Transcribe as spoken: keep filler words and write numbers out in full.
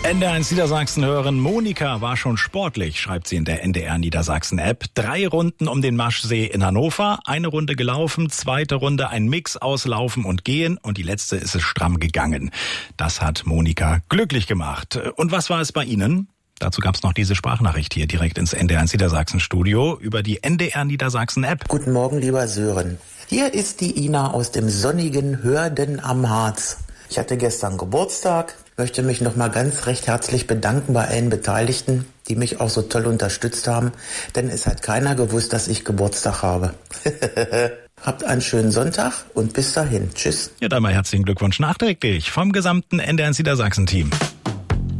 N D R eins Niedersachsen-Hörerin Monika war schon sportlich, schreibt sie in der N D R Niedersachsen-App. Drei Runden um den Maschsee in Hannover, eine Runde gelaufen, zweite Runde ein Mix aus Laufen und Gehen und die letzte ist es stramm gegangen. Das hat Monika glücklich gemacht. Und was war es bei Ihnen? Dazu gab es noch diese Sprachnachricht hier direkt ins N D R eins Niedersachsen-Studio über die N D R Niedersachsen-App. Guten Morgen, lieber Sören. Hier ist die Ina aus dem sonnigen Hörden am Harz. Ich hatte gestern Geburtstag, möchte mich nochmal ganz recht herzlich bedanken bei allen Beteiligten, die mich auch so toll unterstützt haben, denn es hat keiner gewusst, dass ich Geburtstag habe. Habt einen schönen Sonntag und bis dahin. Tschüss. Ja, dann mal herzlichen Glückwunsch nachträglich vom gesamten N D R eins Niedersachsen-Team.